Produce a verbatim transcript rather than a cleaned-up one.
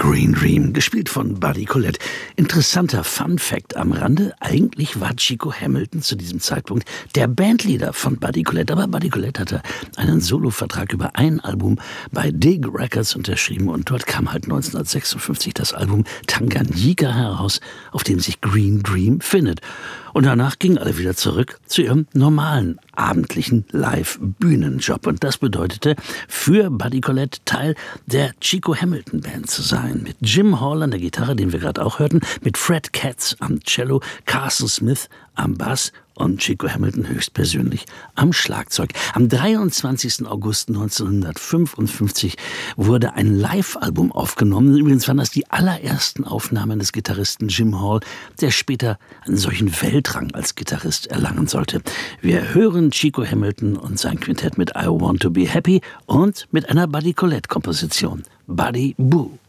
Green Dream, gespielt von Buddy Collette. Interessanter Fun-Fact am Rande: Eigentlich war Chico Hamilton zu diesem Zeitpunkt der Bandleader von Buddy Collette, aber Buddy Collette hatte einen Solovertrag über ein Album bei Dig Records unterschrieben und dort kam halt neunzehnhundertsechsundfünfzig das Album Tanganyika heraus, auf dem sich Green Dream findet. Und danach gingen alle wieder zurück zu ihrem normalen, abendlichen Live-Bühnenjob. Und das bedeutete für Buddy Collette Teil der Chico Hamilton Band zu sein. Mit Jim Hall an der Gitarre, den wir gerade auch hörten, mit Fred Katz am Cello, Carson Smith am Bass und Chico Hamilton höchstpersönlich am Schlagzeug. Am dreiundzwanzigsten August neunzehnhundertfünfundfünfzig wurde ein Live-Album aufgenommen. Übrigens waren das die allerersten Aufnahmen des Gitarristen Jim Hall, der später einen solchen Weltrang als Gitarrist erlangen sollte. Wir hören Chico Hamilton und sein Quintett mit I Want to Be Happy und mit einer Buddy Collette-Komposition, Buddy Boo.